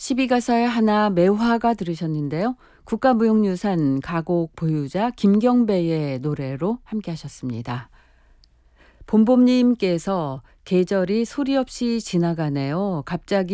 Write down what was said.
12가사의 하나 매화가 들으셨는데요. 국가무형유산 가곡 보유자 김경배의 노래로 함께 하셨습니다. 봄봄님께서 계절이 소리 없이 지나가네요. 갑자기